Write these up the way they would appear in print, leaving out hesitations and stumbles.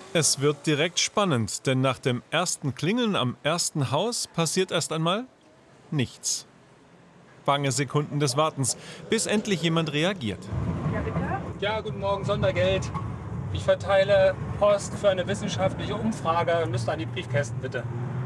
Es wird direkt spannend, denn nach dem ersten Klingeln am ersten Haus passiert erst einmal nichts. Bange Sekunden des Wartens, bis endlich jemand reagiert. Ja, guten Morgen, Sondergeld. Ich verteile Post für eine wissenschaftliche Umfrage. Müsste an die Briefkästen, bitte.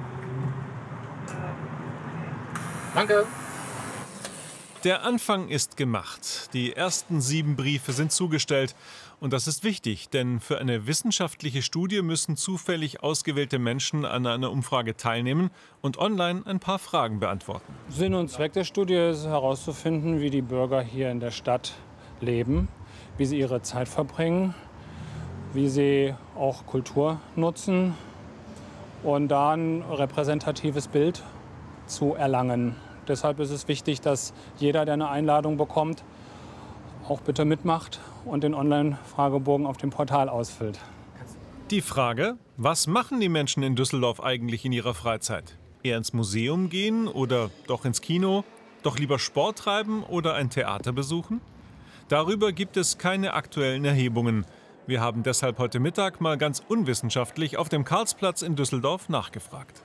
Danke. Der Anfang ist gemacht. Die ersten 7 Briefe sind zugestellt. Und das ist wichtig, denn für eine wissenschaftliche Studie müssen zufällig ausgewählte Menschen an einer Umfrage teilnehmen und online ein paar Fragen beantworten. Sinn und Zweck der Studie ist herauszufinden, wie die Bürger hier in der Stadt leben, wie sie ihre Zeit verbringen, wie sie auch Kultur nutzen und da ein repräsentatives Bild zu erlangen. Deshalb ist es wichtig, dass jeder, der eine Einladung bekommt, auch bitte mitmacht und den Online-Fragebogen auf dem Portal ausfüllt. Die Frage, was machen die Menschen in Düsseldorf eigentlich in ihrer Freizeit? Eher ins Museum gehen oder doch ins Kino? Doch lieber Sport treiben oder ein Theater besuchen? Darüber gibt es keine aktuellen Erhebungen. Wir haben deshalb heute Mittag mal ganz unwissenschaftlich auf dem Karlsplatz in Düsseldorf nachgefragt.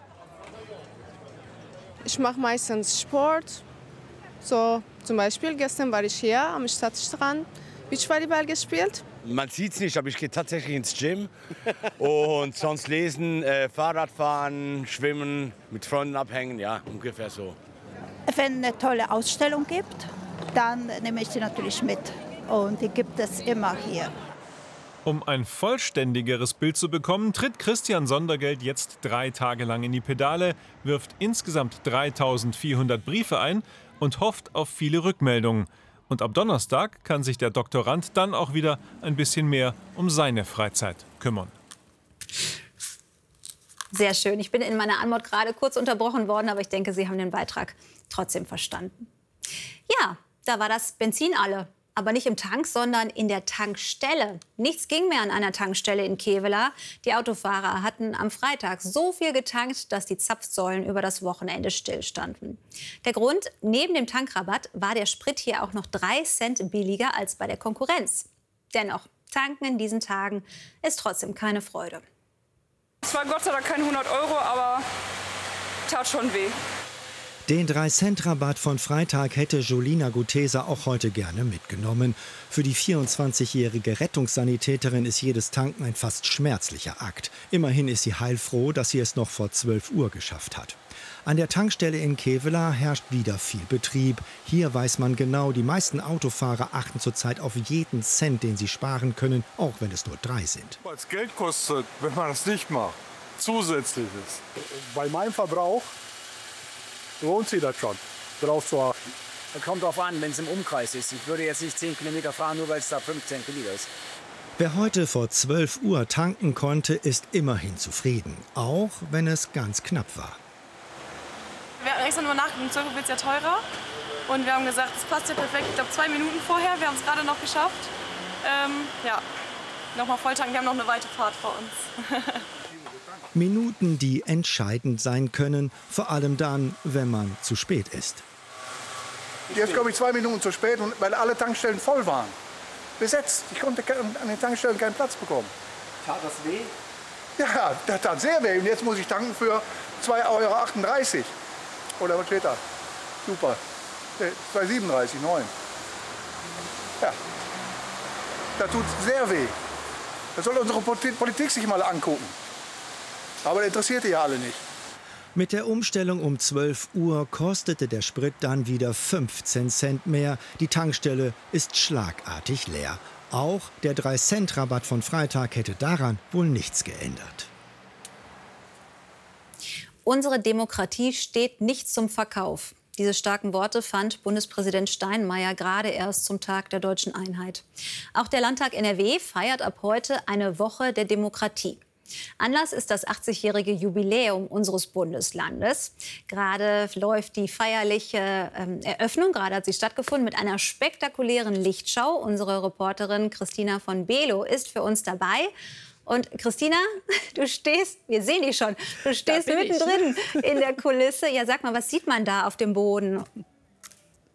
Ich mache meistens Sport. So, zum Beispiel gestern war ich hier am Stadtstrand, Beachvolleyball gespielt. Man sieht es nicht, aber ich gehe tatsächlich ins Gym und sonst lesen, Fahrradfahren, schwimmen, mit Freunden abhängen, ja, ungefähr so. Wenn es eine tolle Ausstellung gibt, dann nehme ich sie natürlich mit und die gibt es immer hier. Um ein vollständigeres Bild zu bekommen, tritt Christian Sondergeld jetzt 3 Tage lang in die Pedale, wirft insgesamt 3.400 Briefe ein und hofft auf viele Rückmeldungen. Und ab Donnerstag kann sich der Doktorand dann auch wieder ein bisschen mehr um seine Freizeit kümmern. Sehr schön. Ich bin in meiner Anmod gerade kurz unterbrochen worden, aber ich denke, Sie haben den Beitrag trotzdem verstanden. Ja, da war das Benzin alle. Aber nicht im Tank, sondern in der Tankstelle. Nichts ging mehr an einer Tankstelle in Kevela. Die Autofahrer hatten am Freitag so viel getankt, dass die Zapfsäulen über das Wochenende stillstanden. Der Grund, neben dem Tankrabatt war der Sprit hier auch noch 3 Cent billiger als bei der Konkurrenz. Dennoch, tanken in diesen Tagen ist trotzdem keine Freude. Es war Gott sei Dank keine 100 €, aber tat schon weh. Den 3-Cent-Rabatt von Freitag hätte Jolina Gutesa auch heute gerne mitgenommen. Für die 24-jährige Rettungssanitäterin ist jedes Tanken ein fast schmerzlicher Akt. Immerhin ist sie heilfroh, dass sie es noch vor 12 Uhr geschafft hat. An der Tankstelle in Kevela herrscht wieder viel Betrieb. Hier weiß man genau, die meisten Autofahrer achten zurzeit auf jeden Cent, den sie sparen können, auch wenn es nur 3 sind. Weil es Geld kostet, wenn man das nicht macht. Zusätzliches. Bei meinem Verbrauch lohnt sich das schon, darauf zu achten. Es kommt darauf an, wenn es im Umkreis ist. Ich würde jetzt nicht 10 Kilometer fahren, nur weil es da 15 Kilometer ist. Wer heute vor 12 Uhr tanken konnte, ist immerhin zufrieden. Auch wenn es ganz knapp war. Wir hatten extra nur nachgedacht, um 12 Uhr wird es ja teurer. Und wir haben gesagt, es passt ja perfekt. Ich glaube, 2 Minuten vorher. Wir haben es gerade noch geschafft. Ja, nochmal volltanken. Wir haben noch eine weite Fahrt vor uns. Minuten, die entscheidend sein können, vor allem dann, wenn man zu spät ist. Jetzt glaube ich 2 Minuten zu spät, weil alle Tankstellen voll waren. Besetzt. Ich konnte an den Tankstellen keinen Platz bekommen. Tat das weh? Ja, das tat sehr weh. Und jetzt muss ich tanken für 2,38 € Oder was steht da? Super. 2,37, 9. Ja. Das tut sehr weh. Das soll unsere Politik sich mal angucken. Aber das interessiert die ja alle nicht. Mit der Umstellung um 12 Uhr kostete der Sprit dann wieder 15 Cent mehr. Die Tankstelle ist schlagartig leer. Auch der 3-Cent-Rabatt von Freitag hätte daran wohl nichts geändert. Unsere Demokratie steht nicht zum Verkauf. Diese starken Worte fand Bundespräsident Steinmeier gerade erst zum Tag der deutschen Einheit. Auch der Landtag NRW feiert ab heute eine Woche der Demokratie. Anlass ist das 80-jährige Jubiläum unseres Bundeslandes. Gerade läuft die feierliche Eröffnung, gerade hat sie stattgefunden, mit einer spektakulären Lichtschau. Unsere Reporterin Christina von Below ist für uns dabei. Und Christina, du stehst, wir sehen dich schon, du stehst mittendrin in der Kulisse. Ja, sag mal, was sieht man da auf dem Boden?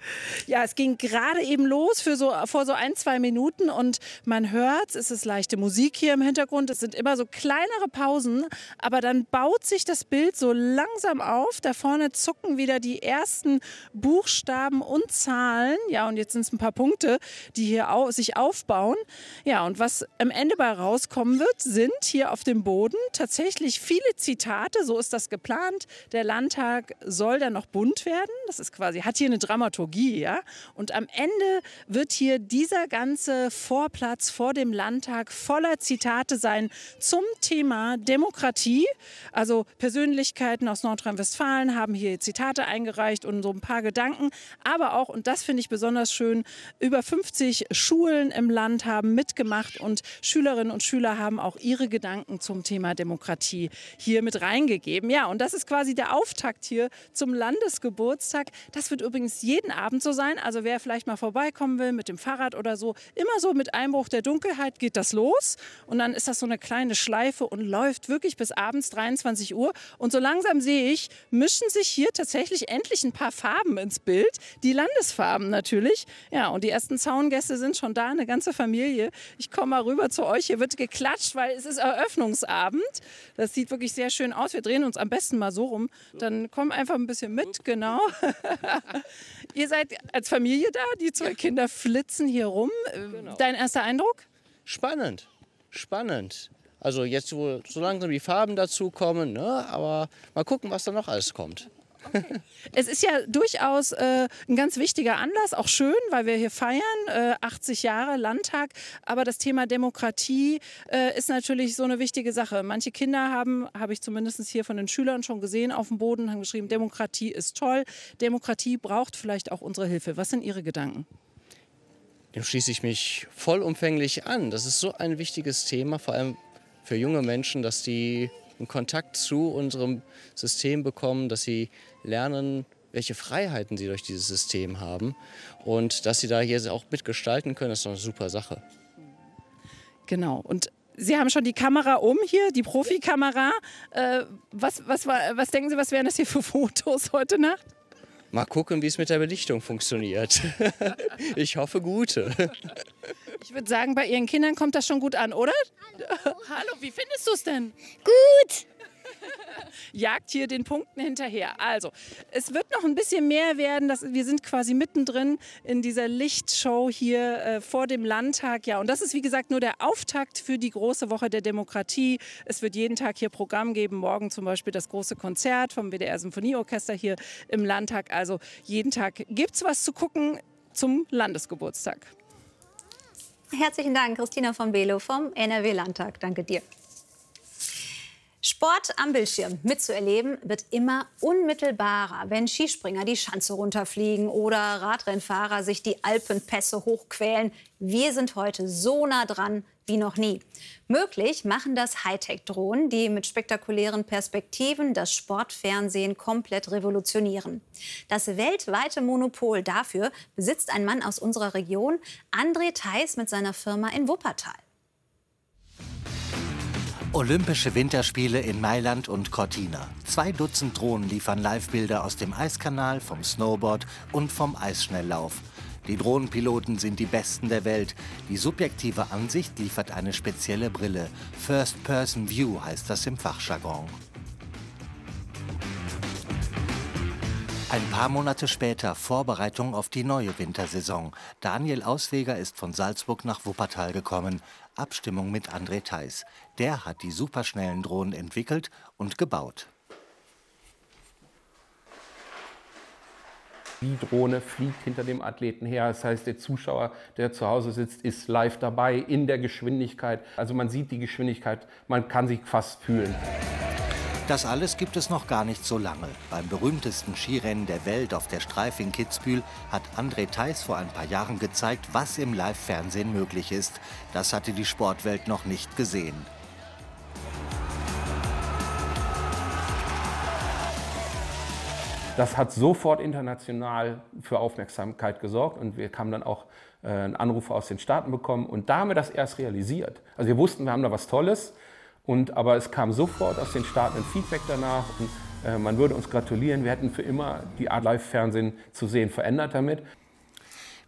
Ja, es ging gerade eben los vor so 1-2 Minuten und man hört, es ist leichte Musik hier im Hintergrund. Es sind immer so kleinere Pausen, aber dann baut sich das Bild so langsam auf. Da vorne zucken wieder die ersten Buchstaben und Zahlen. Ja, und jetzt sind es ein paar Punkte, die hier sich aufbauen. Ja, und was am Ende bei rauskommen wird, sind hier auf dem Boden tatsächlich viele Zitate. So ist das geplant. Der Landtag soll dann noch bunt werden. Das ist quasi, hat hier eine Dramaturgie. Ja? Und am Ende wird hier dieser ganze Vorplatz vor dem Landtag voller Zitate sein zum Thema Demokratie. Also Persönlichkeiten aus Nordrhein-Westfalen haben hier Zitate eingereicht und so ein paar Gedanken. Aber auch, und das finde ich besonders schön, über 50 Schulen im Land haben mitgemacht und Schülerinnen und Schüler haben auch ihre Gedanken zum Thema Demokratie hier mit reingegeben. Ja, und das ist quasi der Auftakt hier zum Landesgeburtstag. Das wird übrigens jeden Abend so sein. Also wer vielleicht mal vorbeikommen will mit dem Fahrrad oder so, immer so mit Einbruch der Dunkelheit geht das los. Und dann ist das so eine kleine Schleife und läuft wirklich bis abends 23 Uhr. Und so langsam sehe ich, mischen sich hier tatsächlich endlich ein paar Farben ins Bild. Die Landesfarben natürlich. Ja, und die ersten Zaungäste sind schon da, eine ganze Familie. Ich komme mal rüber zu euch. Hier wird geklatscht, weil es ist Eröffnungsabend. Das sieht wirklich sehr schön aus. Wir drehen uns am besten mal so rum. Dann komm einfach ein bisschen mit, genau. Ihr seid als Familie da, die 2 Kinder flitzen hier rum. Genau. Dein erster Eindruck? Spannend, spannend. Also jetzt, wo so langsam die Farben dazu kommen, ne? Aber mal gucken, was da noch alles kommt. Okay. Es ist ja durchaus ein ganz wichtiger Anlass, auch schön, weil wir hier feiern, 80 Jahre Landtag. Aber das Thema Demokratie ist natürlich so eine wichtige Sache. Manche Kinder habe ich zumindest hier von den Schülern schon gesehen, auf dem Boden, haben geschrieben, Demokratie ist toll. Demokratie braucht vielleicht auch unsere Hilfe. Was sind Ihre Gedanken? Dem schließe ich mich vollumfänglich an. Das ist so ein wichtiges Thema, vor allem für junge Menschen, dass die einen Kontakt zu unserem System bekommen, dass sie lernen, welche Freiheiten sie durch dieses System haben und dass sie da hier auch mitgestalten können, das ist doch eine super Sache. Genau. Und Sie haben schon die Kamera hier, die Profikamera. Was denken Sie, was wären das hier für Fotos heute Nacht? Mal gucken, wie es mit der Belichtung funktioniert. Ich hoffe, gute. Ich würde sagen, bei Ihren Kindern kommt das schon gut an, oder? Hallo, hallo, wie findest du es denn? Gut. Jagt hier den Punkten hinterher. Also, es wird noch ein bisschen mehr werden. Wir sind quasi mittendrin in dieser Lichtshow hier vor dem Landtag. Ja, und das ist, wie gesagt, nur der Auftakt für die große Woche der Demokratie. Es wird jeden Tag hier Programm geben. Morgen zum Beispiel das große Konzert vom WDR Symphonieorchester hier im Landtag. Also, jeden Tag gibt es was zu gucken zum Landesgeburtstag. Herzlichen Dank, Christina von Below vom NRW-Landtag. Danke dir. Sport am Bildschirm mitzuerleben wird immer unmittelbarer, wenn Skispringer die Schanze runterfliegen oder Radrennfahrer sich die Alpenpässe hochquälen. Wir sind heute so nah dran wie noch nie. Möglich machen das Hightech-Drohnen, die mit spektakulären Perspektiven das Sportfernsehen komplett revolutionieren. Das weltweite Monopol dafür besitzt ein Mann aus unserer Region, André Theis mit seiner Firma in Wuppertal. Olympische Winterspiele in Mailand und Cortina. 2 Dutzend Drohnen liefern Live-Bilder aus dem Eiskanal, vom Snowboard und vom Eisschnelllauf. Die Drohnenpiloten sind die Besten der Welt. Die subjektive Ansicht liefert eine spezielle Brille. First-Person View heißt das im Fachjargon. Ein paar Monate später Vorbereitung auf die neue Wintersaison. Daniel Ausweger ist von Salzburg nach Wuppertal gekommen. Abstimmung mit André Theis. Der hat die superschnellen Drohnen entwickelt und gebaut. Die Drohne fliegt hinter dem Athleten her. Das heißt, der Zuschauer, der zu Hause sitzt, ist live dabei in der Geschwindigkeit. Also man sieht die Geschwindigkeit, man kann sich fast fühlen. Das alles gibt es noch gar nicht so lange. Beim berühmtesten Skirennen der Welt auf der Streif in Kitzbühel hat André Theis vor ein paar Jahren gezeigt, was im Live-Fernsehen möglich ist. Das hatte die Sportwelt noch nicht gesehen. Das hat sofort international für Aufmerksamkeit gesorgt und wir haben dann auch einen Anruf aus den Staaten bekommen und da haben wir das erst realisiert. Also wir wussten, wir haben da was Tolles. Aber es kam sofort aus den Staaten ein Feedback danach und man würde uns gratulieren. Wir hätten für immer die Art Live-Fernsehen zu sehen verändert damit.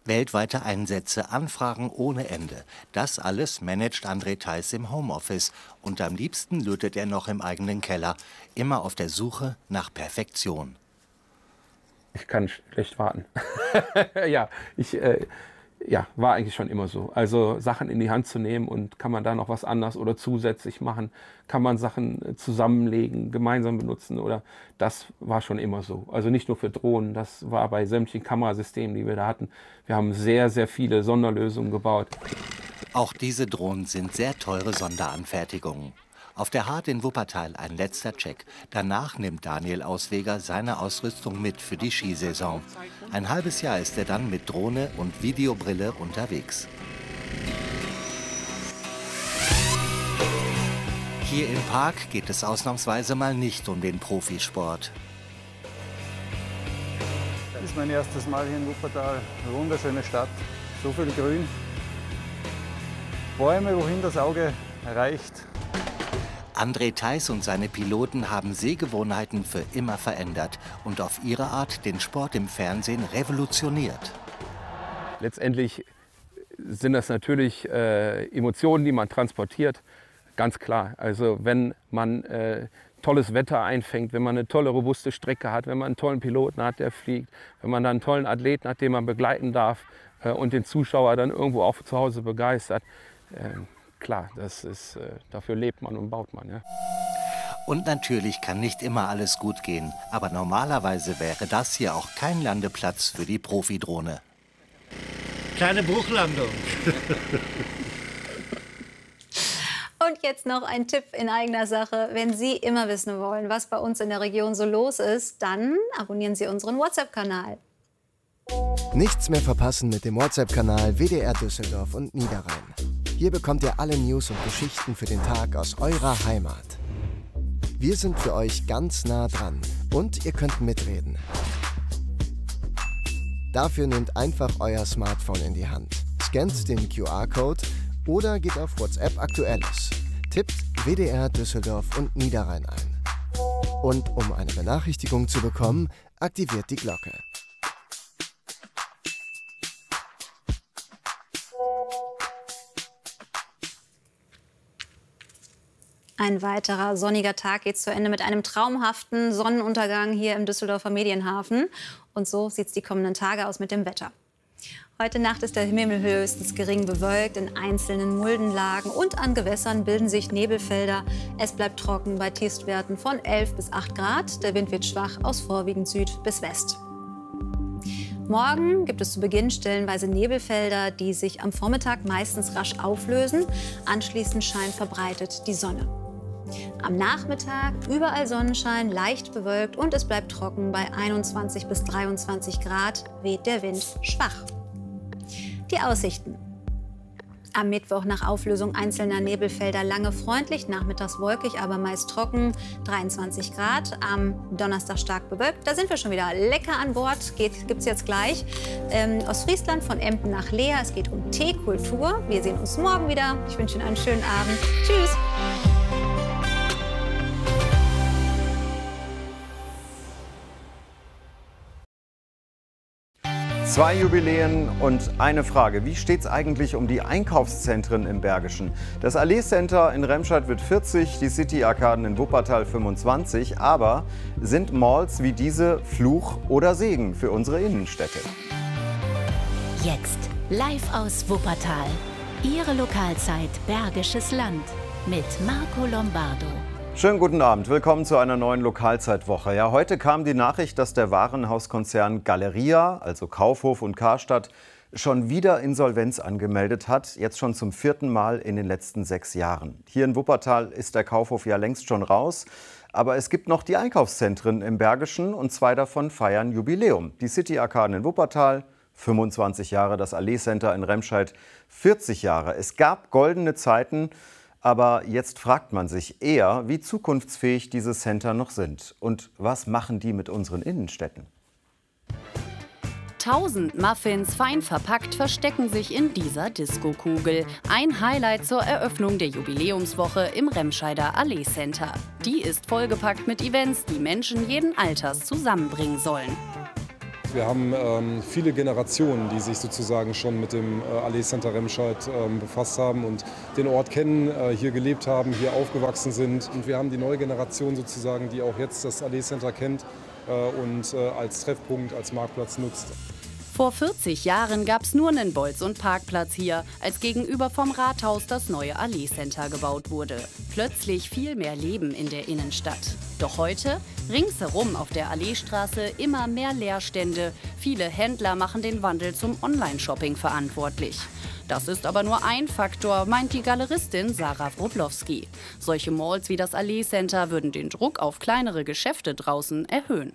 Weltweite Einsätze, Anfragen ohne Ende. Das alles managt André Theis im Homeoffice. Und am liebsten lütet er noch im eigenen Keller. Immer auf der Suche nach Perfektion. Ich kann schlecht warten. Ja, war eigentlich schon immer so. Also Sachen in die Hand zu nehmen und kann man da noch was anderes oder zusätzlich machen, kann man Sachen zusammenlegen, gemeinsam benutzen oder das war schon immer so. Also nicht nur für Drohnen, das war bei sämtlichen Kamerasystemen, die wir da hatten. Wir haben sehr, sehr viele Sonderlösungen gebaut. Auch diese Drohnen sind sehr teure Sonderanfertigungen. Auf der Hart in Wuppertal ein letzter Check. Danach nimmt Daniel Ausweger seine Ausrüstung mit für die Skisaison. Ein halbes Jahr ist er dann mit Drohne und Videobrille unterwegs. Hier im Park geht es ausnahmsweise mal nicht um den Profisport. Das ist mein erstes Mal hier in Wuppertal. Eine wunderschöne Stadt, so viel Grün. Bäume, wohin das Auge reicht. André Theis und seine Piloten haben Sehgewohnheiten für immer verändert und auf ihre Art den Sport im Fernsehen revolutioniert. Letztendlich sind das natürlich Emotionen, die man transportiert, ganz klar. Also wenn man tolles Wetter einfängt, wenn man eine tolle, robuste Strecke hat, wenn man einen tollen Piloten hat, der fliegt, wenn man dann einen tollen Athleten hat, den man begleiten darf und den Zuschauer dann irgendwo auch zu Hause begeistert. Klar, das ist, dafür lebt man und baut man. Ja. Und natürlich kann nicht immer alles gut gehen. Aber normalerweise wäre das hier auch kein Landeplatz für die Profidrohne. Kleine Bruchlandung. Und jetzt noch ein Tipp in eigener Sache. Wenn Sie immer wissen wollen, was bei uns in der Region so los ist, dann abonnieren Sie unseren WhatsApp-Kanal. Nichts mehr verpassen mit dem WhatsApp-Kanal WDR Düsseldorf und Niederrhein. Hier bekommt ihr alle News und Geschichten für den Tag aus eurer Heimat. Wir sind für euch ganz nah dran und ihr könnt mitreden. Dafür nehmt einfach euer Smartphone in die Hand, scannt den QR-Code oder geht auf WhatsApp Aktuelles. Tippt WDR Düsseldorf und Niederrhein ein. Und um eine Benachrichtigung zu bekommen, aktiviert die Glocke. Ein weiterer sonniger Tag geht zu Ende mit einem traumhaften Sonnenuntergang hier im Düsseldorfer Medienhafen. Und so sieht es die kommenden Tage aus mit dem Wetter. Heute Nacht ist der Himmel höchstens gering bewölkt, in einzelnen Muldenlagen und an Gewässern bilden sich Nebelfelder. Es bleibt trocken bei Tiefstwerten von 11 bis 8 Grad. Der Wind wird schwach aus vorwiegend Süd bis West. Morgen gibt es zu Beginn stellenweise Nebelfelder, die sich am Vormittag meistens rasch auflösen. Anschließend scheint verbreitet die Sonne. Am Nachmittag überall Sonnenschein, leicht bewölkt und es bleibt trocken. Bei 21 bis 23 Grad weht der Wind schwach. Die Aussichten. Am Mittwoch nach Auflösung einzelner Nebelfelder lange freundlich, nachmittags wolkig, aber meist trocken, 23 Grad. Am Donnerstag stark bewölkt. Da sind wir schon wieder lecker an Bord. Gibt's jetzt gleich. Aus Friesland von Emden nach Leer. Es geht um Teekultur. Wir sehen uns morgen wieder. Ich wünsche Ihnen einen schönen Abend. Tschüss. 2 Jubiläen und eine Frage. Wie steht es eigentlich um die Einkaufszentren im Bergischen? Das Allee Center in Remscheid wird 40, die City-Arkaden in Wuppertal 25. Aber sind Malls wie diese Fluch oder Segen für unsere Innenstädte? Jetzt live aus Wuppertal. Ihre Lokalzeit Bergisches Land mit Marco Lombardo. Schönen guten Abend, willkommen zu einer neuen Lokalzeitwoche. Ja, heute kam die Nachricht, dass der Warenhauskonzern Galeria, also Kaufhof und Karstadt, schon wieder Insolvenz angemeldet hat, jetzt schon zum 4. Mal in den letzten 6 Jahren. Hier in Wuppertal ist der Kaufhof ja längst schon raus, aber es gibt noch die Einkaufszentren im Bergischen und 2 davon feiern Jubiläum. Die City-Arkaden in Wuppertal, 25 Jahre, das Allee Center in Remscheid, 40 Jahre. Es gab goldene Zeiten. Aber jetzt fragt man sich eher, wie zukunftsfähig diese Center noch sind. Und was machen die mit unseren Innenstädten? 1000 Muffins fein verpackt verstecken sich in dieser Diskokugel. Ein Highlight zur Eröffnung der Jubiläumswoche im Remscheider Allee Center. Die ist vollgepackt mit Events, die Menschen jeden Alters zusammenbringen sollen. Wir haben viele Generationen, die sich sozusagen schon mit dem Allee Center Remscheid befasst haben und den Ort kennen, hier gelebt haben, hier aufgewachsen sind. Und wir haben die neue Generation sozusagen, die auch jetzt das Allee Center kennt und als Treffpunkt, als Marktplatz nutzt. Vor 40 Jahren gab es nur einen Bolz- und Parkplatz hier, als gegenüber vom Rathaus das neue Allee Center gebaut wurde. Plötzlich viel mehr Leben in der Innenstadt. Doch heute, ringsherum auf der Alleestraße, immer mehr Leerstände. Viele Händler machen den Wandel zum Online-Shopping verantwortlich. Das ist aber nur ein Faktor, meint die Galeristin Sarah Wroblowski. Solche Malls wie das Allee Center würden den Druck auf kleinere Geschäfte draußen erhöhen.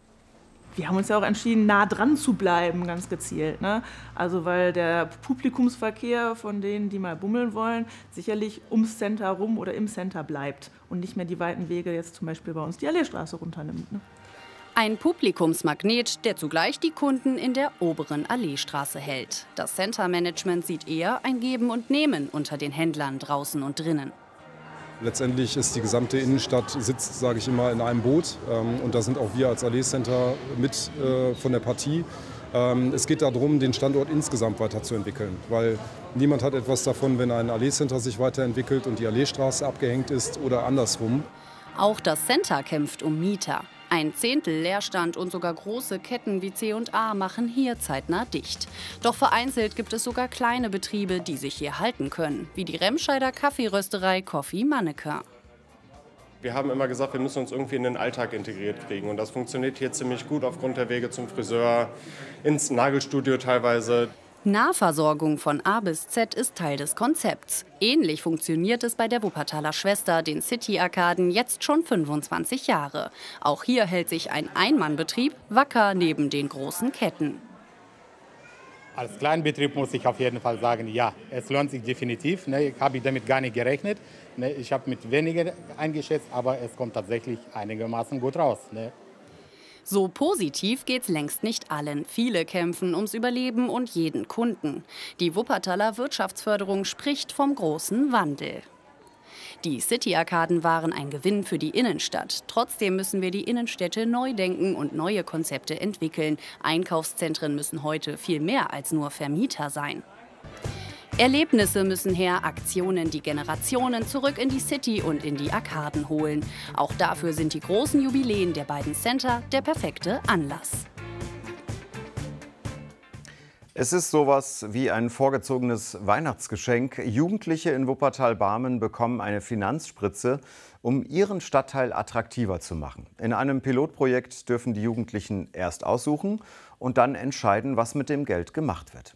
Wir haben uns ja auch entschieden, nah dran zu bleiben, ganz gezielt, ne? Also weil der Publikumsverkehr von denen, die mal bummeln wollen, sicherlich ums Center rum oder im Center bleibt und nicht mehr die weiten Wege jetzt zum Beispiel bei uns die Alleestraße runternimmt. Ne? Ein Publikumsmagnet, der zugleich die Kunden in der oberen Alleestraße hält. Das Center-Management sieht eher ein Geben und Nehmen unter den Händlern draußen und drinnen. Letztendlich ist die gesamte Innenstadt, sitzt, sage ich immer, in einem Boot. Und da sind auch wir als Allee Center mit von der Partie. Es geht darum, den Standort insgesamt weiterzuentwickeln. Weil niemand hat etwas davon, wenn ein Allee Center sich weiterentwickelt und die Alleestraße abgehängt ist oder andersrum. Auch das Center kämpft um Mieter. Ein Zehntel Leerstand und sogar große Ketten wie C&A machen hier zeitnah dicht. Doch vereinzelt gibt es sogar kleine Betriebe, die sich hier halten können, wie die Remscheider Kaffeerösterei Coffee Mannequin. Wir haben immer gesagt, wir müssen uns irgendwie in den Alltag integriert kriegen. Und das funktioniert hier ziemlich gut aufgrund der Wege zum Friseur, ins Nagelstudio teilweise. Nahversorgung von A bis Z ist Teil des Konzepts. Ähnlich funktioniert es bei der Wuppertaler Schwester, den City-Arkaden, jetzt schon 25 Jahre. Auch hier hält sich ein Einmannbetrieb wacker neben den großen Ketten. Als Kleinbetrieb muss ich auf jeden Fall sagen, ja, es lohnt sich definitiv. Ich habe damit gar nicht gerechnet. Ich habe mit weniger eingeschätzt, aber es kommt tatsächlich einigermaßen gut raus. So positiv geht's längst nicht allen. Viele kämpfen ums Überleben und jeden Kunden. Die Wuppertaler Wirtschaftsförderung spricht vom großen Wandel. Die City-Arkaden waren ein Gewinn für die Innenstadt. Trotzdem müssen wir die Innenstädte neu denken und neue Konzepte entwickeln. Einkaufszentren müssen heute viel mehr als nur Vermieter sein. Erlebnisse müssen her, Aktionen, die Generationen zurück in die City und in die Arkaden holen. Auch dafür sind die großen Jubiläen der beiden Center der perfekte Anlass. Es ist sowas wie ein vorgezogenes Weihnachtsgeschenk. Jugendliche in Wuppertal-Barmen bekommen eine Finanzspritze, um ihren Stadtteil attraktiver zu machen. In einem Pilotprojekt dürfen die Jugendlichen erst aussuchen und dann entscheiden, was mit dem Geld gemacht wird.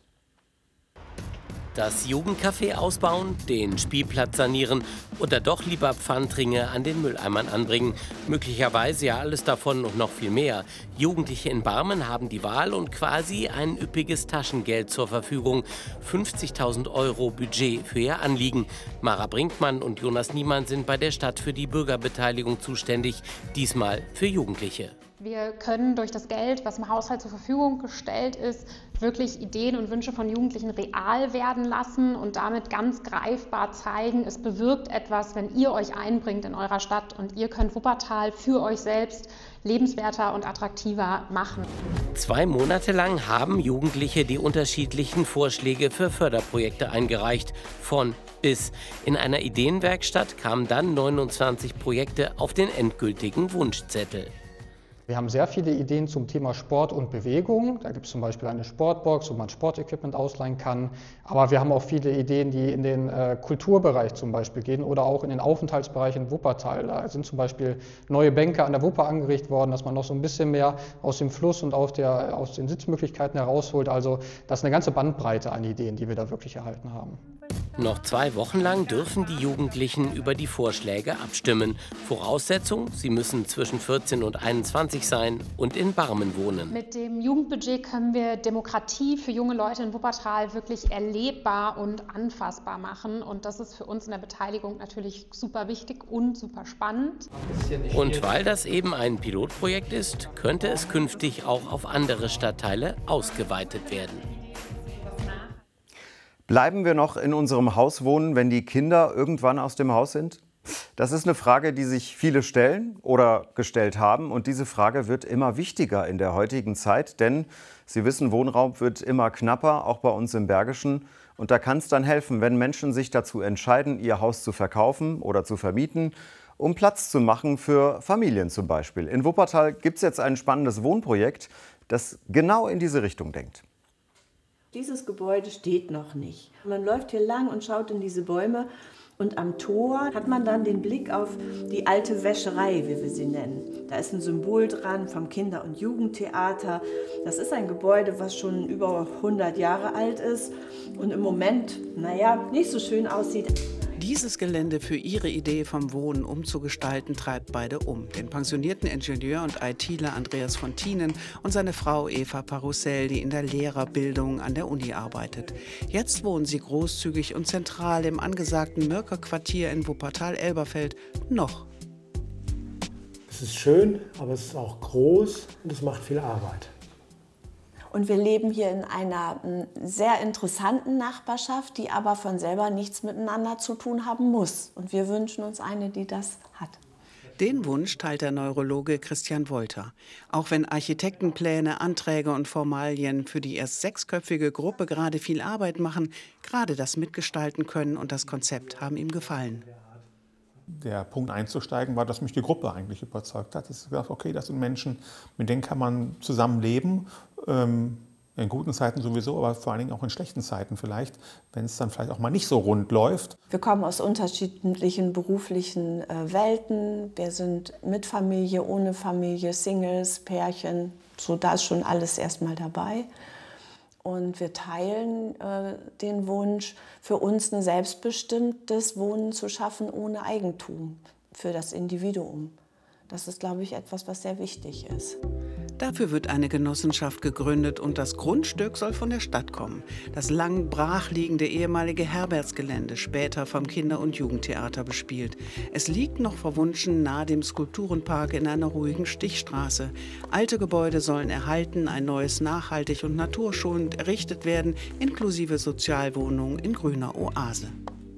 Das Jugendcafé ausbauen, den Spielplatz sanieren oder doch lieber Pfandringe an den Mülleimern anbringen. Möglicherweise ja alles davon und noch viel mehr. Jugendliche in Barmen haben die Wahl und quasi ein üppiges Taschengeld zur Verfügung. 50.000 € Budget für ihr Anliegen. Mara Brinkmann und Jonas Niemann sind bei der Stadt für die Bürgerbeteiligung zuständig, diesmal für Jugendliche. Wir können durch das Geld, was im Haushalt zur Verfügung gestellt ist, wirklich Ideen und Wünsche von Jugendlichen real werden lassen und damit ganz greifbar zeigen, es bewirkt etwas, wenn ihr euch einbringt in eurer Stadt und ihr könnt Wuppertal für euch selbst lebenswerter und attraktiver machen. 2 Monate lang haben Jugendliche die unterschiedlichen Vorschläge für Förderprojekte eingereicht. Von bis. In einer Ideenwerkstatt kamen dann 29 Projekte auf den endgültigen Wunschzettel. Wir haben sehr viele Ideen zum Thema Sport und Bewegung. Da gibt es zum Beispiel eine Sportbox, wo man Sportequipment ausleihen kann. Aber wir haben auch viele Ideen, die in den Kulturbereich zum Beispiel gehen oder auch in den Aufenthaltsbereich in Wuppertal. Da sind zum Beispiel neue Bänke an der Wupper angeregt worden, dass man noch so ein bisschen mehr aus dem Fluss und aus den Sitzmöglichkeiten herausholt. Also das ist eine ganze Bandbreite an Ideen, die wir da wirklich erhalten haben. Noch 2 Wochen lang dürfen die Jugendlichen über die Vorschläge abstimmen. Voraussetzung, sie müssen zwischen 14 und 21 sein und in Barmen wohnen. Mit dem Jugendbudget können wir Demokratie für junge Leute in Wuppertal wirklich erlebbar und anfassbar machen. Und das ist für uns in der Beteiligung natürlich super wichtig und super spannend. Und weil das eben ein Pilotprojekt ist, könnte es künftig auch auf andere Stadtteile ausgeweitet werden. Bleiben wir noch in unserem Haus wohnen, wenn die Kinder irgendwann aus dem Haus sind? Das ist eine Frage, die sich viele stellen oder gestellt haben. Und diese Frage wird immer wichtiger in der heutigen Zeit. Denn Sie wissen, Wohnraum wird immer knapper, auch bei uns im Bergischen. Und da kann es dann helfen, wenn Menschen sich dazu entscheiden, ihr Haus zu verkaufen oder zu vermieten, um Platz zu machen für Familien zum Beispiel. In Wuppertal gibt es jetzt ein spannendes Wohnprojekt, das genau in diese Richtung denkt. Dieses Gebäude steht noch nicht. Man läuft hier lang und schaut in diese Bäume. Und am Tor hat man dann den Blick auf die alte Wäscherei, wie wir sie nennen. Da ist ein Symbol dran vom Kinder- und Jugendtheater. Das ist ein Gebäude, was schon über 100 Jahre alt ist und im Moment, nicht so schön aussieht. Dieses Gelände für ihre Idee vom Wohnen umzugestalten, treibt beide um. Den pensionierten Ingenieur und ITler Andreas Fontinen und seine Frau Eva Parussell, die in der Lehrerbildung an der Uni arbeitet. Jetzt wohnen sie großzügig und zentral im angesagten Mörker-Quartier in Wuppertal-Elberfeld. Noch. Es ist schön, aber es ist auch groß und es macht viel Arbeit. Und wir leben hier in einer sehr interessanten Nachbarschaft, die aber von selber nichts miteinander zu tun haben muss. Und wir wünschen uns eine, die das hat. Den Wunsch teilt der Neurologe Christian Wolter. Auch wenn Architektenpläne, Anträge und Formalien für die erst 6-köpfige Gruppe gerade viel Arbeit machen, gerade das Mitgestalten können und das Konzept haben ihm gefallen. Der Punkt einzusteigen war, dass mich die Gruppe eigentlich überzeugt hat. Ich gesagt, okay, das sind Menschen, mit denen kann man zusammenleben. In guten Zeiten sowieso, aber vor allen Dingen auch in schlechten Zeiten vielleicht, wenn es dann vielleicht auch mal nicht so rund läuft. Wir kommen aus unterschiedlichen beruflichen Welten. Wir sind mit Familie, ohne Familie, Singles, Pärchen. So, da ist schon alles erstmal dabei. Und wir teilen den Wunsch, für uns ein selbstbestimmtes Wohnen zu schaffen ohne Eigentum für das Individuum. Das ist, glaube ich, etwas, was sehr wichtig ist. Dafür wird eine Genossenschaft gegründet und das Grundstück soll von der Stadt kommen. Das lang brachliegende ehemalige Herbertsgelände, später vom Kinder- und Jugendtheater bespielt. Es liegt noch verwunschen nahe dem Skulpturenpark in einer ruhigen Stichstraße. Alte Gebäude sollen erhalten, ein neues nachhaltig und naturschonend errichtet werden, inklusive Sozialwohnungen in grüner Oase.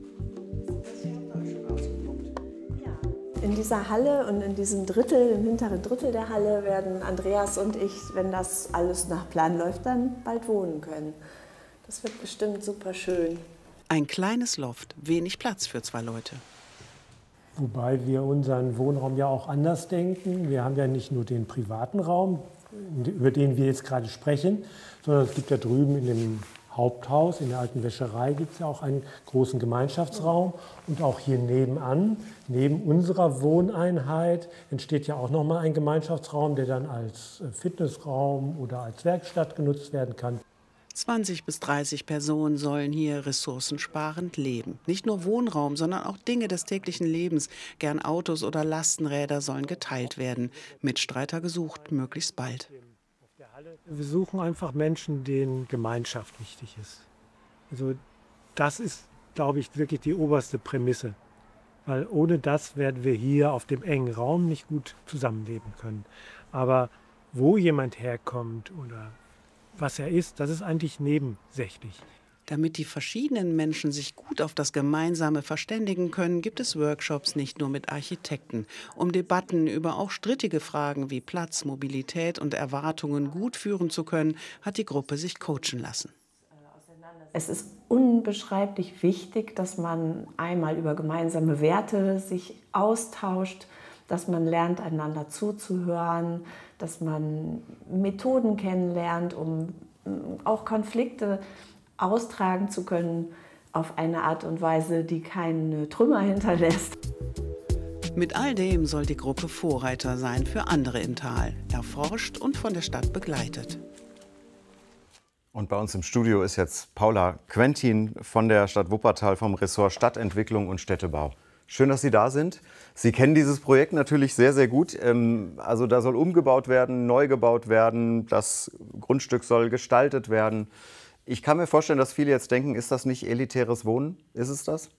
In dieser Halle und in diesem Drittel, im hinteren Drittel der Halle, werden Andreas und ich, wenn das alles nach Plan läuft, dann bald wohnen können. Das wird bestimmt super schön. Ein kleines Loft, wenig Platz für 2 Leute. Wobei wir unseren Wohnraum ja auch anders denken. Wir haben ja nicht nur den privaten Raum, über den wir jetzt gerade sprechen, sondern es gibt ja drüben in dem Haupthaus, in der alten Wäscherei, gibt es ja auch einen großen Gemeinschaftsraum. Und auch hier nebenan, neben unserer Wohneinheit, entsteht ja auch nochmal ein Gemeinschaftsraum, der dann als Fitnessraum oder als Werkstatt genutzt werden kann. 20 bis 30 Personen sollen hier ressourcensparend leben. Nicht nur Wohnraum, sondern auch Dinge des täglichen Lebens. Gern Autos oder Lastenräder sollen geteilt werden. Mitstreiter gesucht, möglichst bald. Wir suchen einfach Menschen, denen Gemeinschaft wichtig ist. Also das ist, glaube ich, wirklich die oberste Prämisse. Weil ohne das werden wir hier auf dem engen Raum nicht gut zusammenleben können. Aber wo jemand herkommt oder was er ist, das ist eigentlich nebensächlich. Damit die verschiedenen Menschen sich gut auf das Gemeinsame verständigen können, gibt es Workshops nicht nur mit Architekten. Um Debatten über auch strittige Fragen wie Platz, Mobilität und Erwartungen gut führen zu können, hat die Gruppe sich coachen lassen. Es ist unbeschreiblich wichtig, dass man einmal über gemeinsame Werte sich austauscht, dass man lernt, einander zuzuhören, dass man Methoden kennenlernt, um auch Konflikte austragen zu können auf eine Art und Weise, die keine Trümmer hinterlässt. Mit all dem soll die Gruppe Vorreiter sein für andere im Tal, erforscht und von der Stadt begleitet. Und bei uns im Studio ist jetzt Paula Quentin von der Stadt Wuppertal vom Ressort Stadtentwicklung und Städtebau. Schön, dass Sie da sind. Sie kennen dieses Projekt natürlich sehr, sehr gut. Also da soll umgebaut werden, neu gebaut werden, das Grundstück soll gestaltet werden. Ich kann mir vorstellen, dass viele jetzt denken, ist das nicht elitäres Wohnen? Ist es das?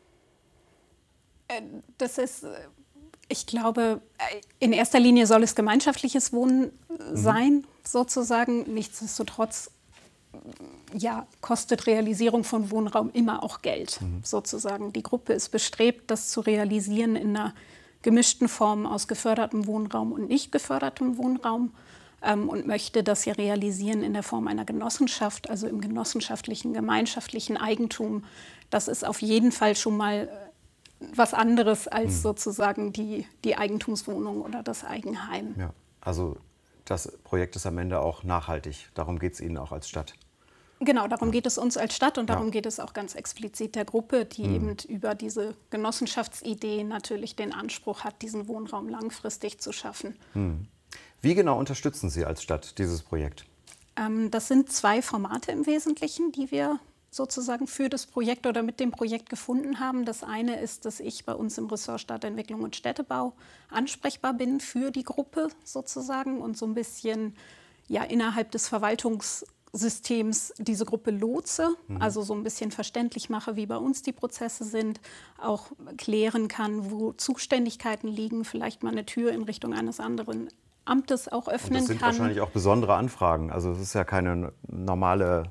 Das ist, ich glaube, in erster Linie soll es gemeinschaftliches Wohnen sein, sozusagen. Nichtsdestotrotz kostet Realisierung von Wohnraum immer auch Geld, sozusagen. Die Gruppe ist bestrebt, das zu realisieren in einer gemischten Form aus gefördertem Wohnraum und nicht gefördertem Wohnraum und möchte das ja realisieren in der Form einer Genossenschaft, also im genossenschaftlichen, gemeinschaftlichen Eigentum. Das ist auf jeden Fall schon mal was anderes als sozusagen die Eigentumswohnung oder das Eigenheim. Ja, also das Projekt ist am Ende auch nachhaltig. Darum geht es Ihnen auch als Stadt. Genau, darum geht es uns als Stadt und darum geht es auch ganz explizit der Gruppe, die eben über diese Genossenschaftsidee natürlich den Anspruch hat, diesen Wohnraum langfristig zu schaffen. Wie genau unterstützen Sie als Stadt dieses Projekt? Das sind 2 Formate im Wesentlichen, die wir sozusagen für das Projekt oder mit dem Projekt gefunden haben. Das eine ist, dass ich bei uns im Ressort Stadtentwicklung und Städtebau ansprechbar bin für die Gruppe sozusagen und so ein bisschen innerhalb des Verwaltungssystems diese Gruppe lotse, also so ein bisschen verständlich mache, wie bei uns die Prozesse sind, auch klären kann, wo Zuständigkeiten liegen, vielleicht mal eine Tür in Richtung eines anderen Amtes auch öffnen kann. Das sind wahrscheinlich auch besondere Anfragen. Also es ist ja kein normaler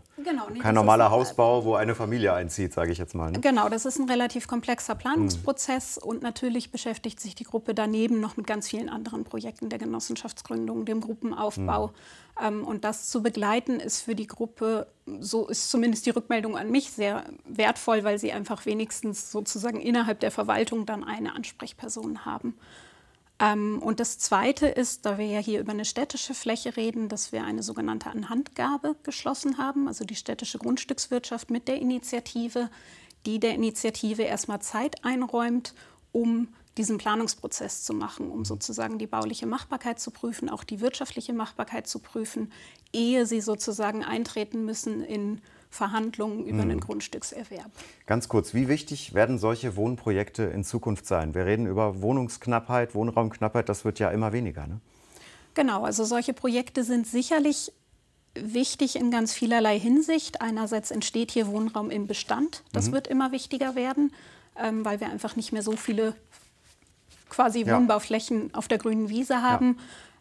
Hausbau, wo eine Familie einzieht, sage ich jetzt mal. Ne? Genau, das ist ein relativ komplexer Planungsprozess und natürlich beschäftigt sich die Gruppe daneben noch mit ganz vielen anderen Projekten der Genossenschaftsgründung, dem Gruppenaufbau. Und das zu begleiten ist für die Gruppe, so ist zumindest die Rückmeldung an mich, sehr wertvoll, weil sie einfach wenigstens sozusagen innerhalb der Verwaltung dann eine Ansprechperson haben. Und das Zweite ist, da wir ja hier über eine städtische Fläche reden, dass wir eine sogenannte Anhandgabe geschlossen haben, also die städtische Grundstückswirtschaft mit der Initiative, die der Initiative erstmal Zeit einräumt, um diesen Planungsprozess zu machen, um sozusagen die bauliche Machbarkeit zu prüfen, auch die wirtschaftliche Machbarkeit zu prüfen, ehe sie sozusagen eintreten müssen in Verhandlungen über einen Grundstückserwerb. Ganz kurz, wie wichtig werden solche Wohnprojekte in Zukunft sein? Wir reden über Wohnungsknappheit, Wohnraumknappheit, das wird ja immer weniger, ne? Genau, also solche Projekte sind sicherlich wichtig in ganz vielerlei Hinsicht. Einerseits entsteht hier Wohnraum im Bestand, das wird immer wichtiger werden, weil wir einfach nicht mehr so viele quasi Wohnbauflächen auf der grünen Wiese haben.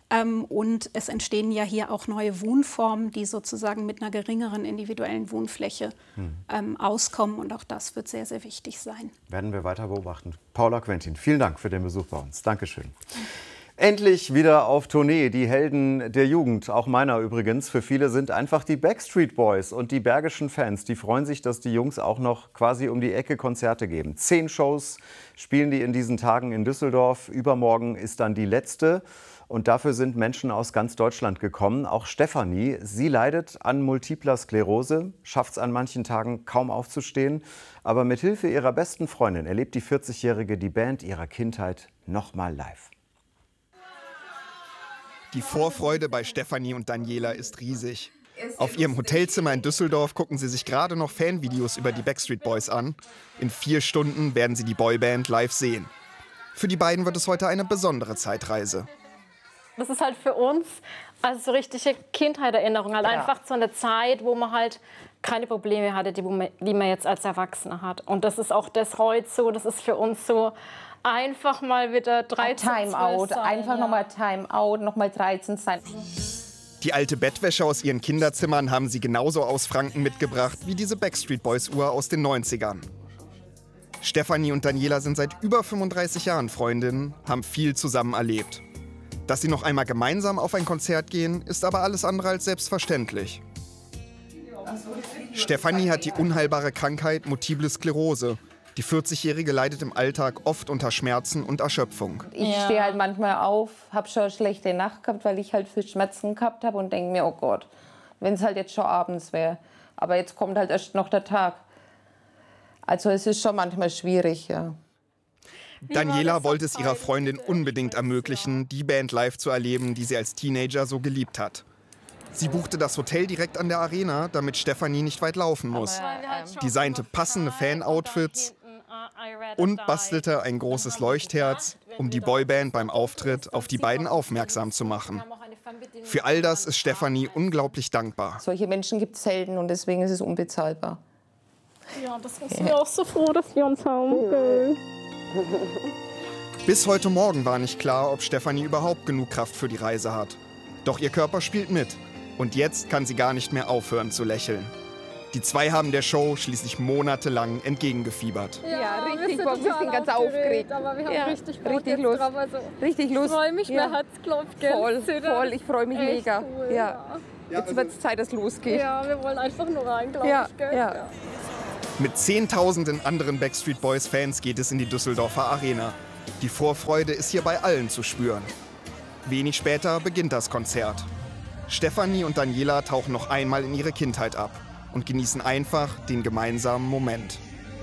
Und es entstehen ja hier auch neue Wohnformen, die sozusagen mit einer geringeren individuellen Wohnfläche auskommen. Und auch das wird sehr, sehr wichtig sein. Werden wir weiter beobachten. Paula Quentin, vielen Dank für den Besuch bei uns. Dankeschön. Endlich wieder auf Tournee. Die Helden der Jugend, auch meiner übrigens. Für viele sind einfach die Backstreet Boys und die bergischen Fans. Die freuen sich, dass die Jungs auch noch quasi um die Ecke Konzerte geben. 10 Shows spielen die in diesen Tagen in Düsseldorf. Übermorgen ist dann die letzte. Und dafür sind Menschen aus ganz Deutschland gekommen. Auch Stefanie, sie leidet an multipler Sklerose, schafft es an manchen Tagen kaum aufzustehen. Aber mit Hilfe ihrer besten Freundin erlebt die 40-Jährige die Band ihrer Kindheit nochmal live. Die Vorfreude bei Stefanie und Daniela ist riesig. Auf ihrem Hotelzimmer in Düsseldorf gucken sie sich gerade noch Fanvideos über die Backstreet Boys an. In 4 Stunden werden sie die Boyband live sehen. Für die beiden wird es heute eine besondere Zeitreise. Das ist halt für uns also so richtige Kindheitserinnerung. Halt einfach so eine Zeit, wo man halt keine Probleme hatte, die man jetzt als Erwachsener hat. Und das ist auch das heute so, das ist für uns so einfach mal wieder 13, Timeout, sein, einfach nochmal Timeout, nochmal 13 sein. Die alte Bettwäsche aus ihren Kinderzimmern haben sie genauso aus Franken mitgebracht wie diese Backstreet Boys Uhr aus den 90ern. Stefanie und Daniela sind seit über 35 Jahren Freundinnen, haben viel zusammen erlebt. Dass sie noch einmal gemeinsam auf ein Konzert gehen, ist aber alles andere als selbstverständlich. Stefanie hat die unheilbare Krankheit Multiple Sklerose. Die 40-Jährige leidet im Alltag oft unter Schmerzen und Erschöpfung. Ich stehe halt manchmal auf, habe schon eine schlechte Nacht gehabt, weil ich halt viel Schmerzen gehabt habe und denke mir, oh Gott, wenn es halt jetzt schon abends wäre. Aber jetzt kommt halt erst noch der Tag. Also es ist schon manchmal schwierig, ja. Daniela wollte es ihrer Freundin unbedingt ermöglichen, die Band live zu erleben, die sie als Teenager so geliebt hat. Sie buchte das Hotel direkt an der Arena, damit Stefanie nicht weit laufen muss, designte passende Fan-Outfits und bastelte ein großes Leuchtherz, um die Boyband beim Auftritt auf die beiden aufmerksam zu machen. Für all das ist Stefanie unglaublich dankbar. Solche Menschen gibt es selten und deswegen ist es unbezahlbar. Ja, das sind wir auch so froh, dass wir uns haben. Bis heute Morgen war nicht klar, ob Stefanie überhaupt genug Kraft für die Reise hat. Doch ihr Körper spielt mit. Und jetzt kann sie gar nicht mehr aufhören zu lächeln. Die zwei haben der Show schließlich monatelang entgegengefiebert. Ja, richtig. Wir sind ganz aufgeregt. Aber wir haben richtig Bock richtig Lust. drauf. Also, richtig Lust. Ich freue mich, mein Herz klopft. Voll. Ich freue mich mega. Cool, ja. Jetzt wird es Zeit, dass es losgeht. Ja, wir wollen einfach nur rein, glaube ich. Gell? Ja. Mit Zehntausenden anderen Backstreet Boys-Fans geht es in die Düsseldorfer Arena. Die Vorfreude ist hier bei allen zu spüren. Wenig später beginnt das Konzert. Stefanie und Daniela tauchen noch einmal in ihre Kindheit ab und genießen einfach den gemeinsamen Moment.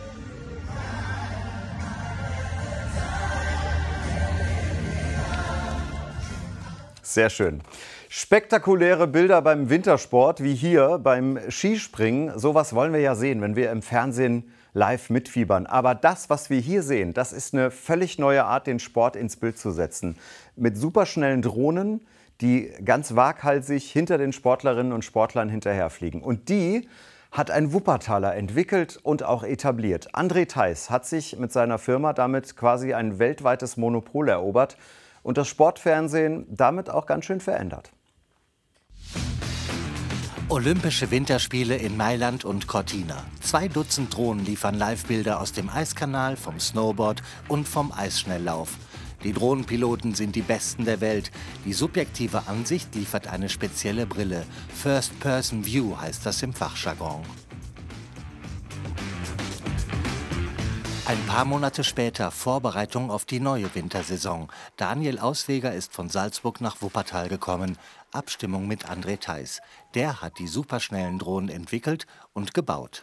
Sehr schön. Spektakuläre Bilder beim Wintersport, wie hier beim Skispringen. Sowas wollen wir ja sehen, wenn wir im Fernsehen live mitfiebern. Aber das, was wir hier sehen, das ist eine völlig neue Art, den Sport ins Bild zu setzen. Mit superschnellen Drohnen, die ganz waghalsig hinter den Sportlerinnen und Sportlern hinterherfliegen. Und die hat ein Wuppertaler entwickelt und auch etabliert. André Theis hat sich mit seiner Firma damit quasi ein weltweites Monopol erobert und das Sportfernsehen damit auch ganz schön verändert. Olympische Winterspiele in Mailand und Cortina. 2 Dutzend Drohnen liefern Live-Bilder aus dem Eiskanal, vom Snowboard und vom Eisschnelllauf. Die Drohnenpiloten sind die Besten der Welt. Die subjektive Ansicht liefert eine spezielle Brille. First-Person View heißt das im Fachjargon. Ein paar Monate später Vorbereitung auf die neue Wintersaison. Daniel Ausweger ist von Salzburg nach Wuppertal gekommen. Abstimmung mit André Theis. Der hat die superschnellen Drohnen entwickelt und gebaut.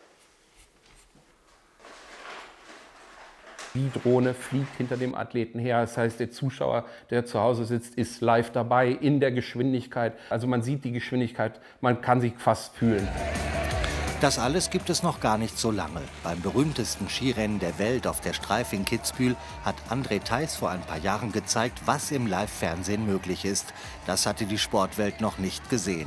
Die Drohne fliegt hinter dem Athleten her. Das heißt, der Zuschauer, der zu Hause sitzt, ist live dabei in der Geschwindigkeit. Also man sieht die Geschwindigkeit, man kann sich fast fühlen. Das alles gibt es noch gar nicht so lange. Beim berühmtesten Skirennen der Welt auf der Streif in Kitzbühel hat André Theis vor ein paar Jahren gezeigt, was im Live-Fernsehen möglich ist. Das hatte die Sportwelt noch nicht gesehen.